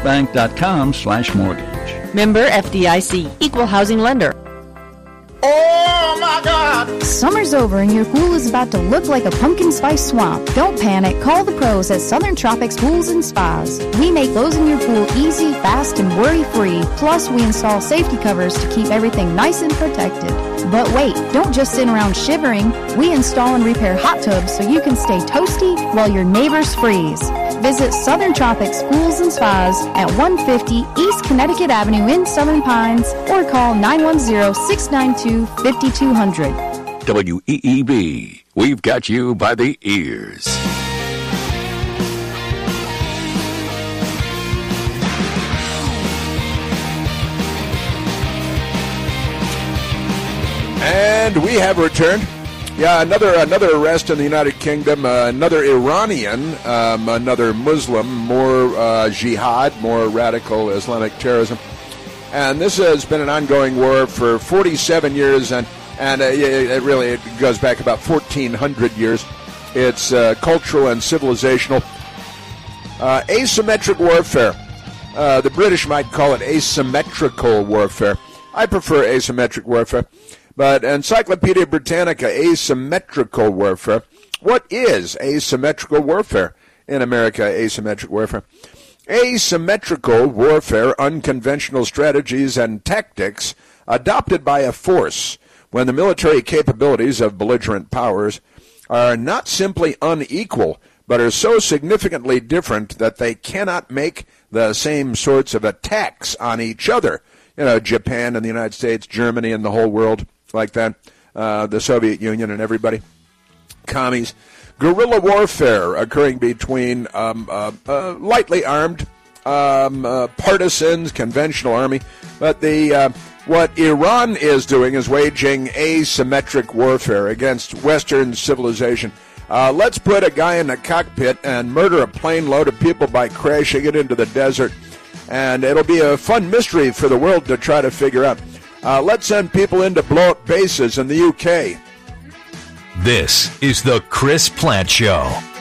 firstbank.com/mortgage. Member FDIC, Equal Housing Lender. Oh my God! Summer's over and your pool is about to look like a pumpkin spice swamp. Don't panic. Call the pros at Southern Tropics Pools and Spas. We make closing your pool easy, fast, and worry-free. Plus, we install safety covers to keep everything nice and protected. But wait, don't just sit around shivering. We install and repair hot tubs so you can stay toasty while your neighbors freeze. Visit Southern Tropics Pools and Spas at 150 East Connecticut Avenue in Southern Pines or call 910-692-5200. WEEB, we've got you by the ears. And we have returned. Yeah, another arrest in the United Kingdom, another Iranian, another Muslim, more jihad, more radical Islamic terrorism. And this has been an ongoing war for 47 years, and it goes back about 1,400 years. It's cultural and civilizational. Asymmetric warfare. The British might call it asymmetrical warfare. I prefer asymmetric warfare. But Encyclopedia Britannica, asymmetrical warfare. What is asymmetrical warfare? In America, asymmetric warfare. Asymmetrical warfare, unconventional strategies and tactics adopted by a force when the military capabilities of belligerent powers are not simply unequal, but are so significantly different that they cannot make the same sorts of attacks on each other. You know, Japan and the United States, Germany and the whole world. Like that, the Soviet Union and everybody, commies. Guerrilla warfare occurring between lightly armed partisans, conventional army. But what Iran is doing is waging asymmetric warfare against Western civilization. Let's put a guy in a cockpit and murder a plane load of people by crashing it into the desert. And it'll be a fun mystery for the world to try to figure out. Let's send people in to blow up bases in the UK. This is the Chris Plante Show.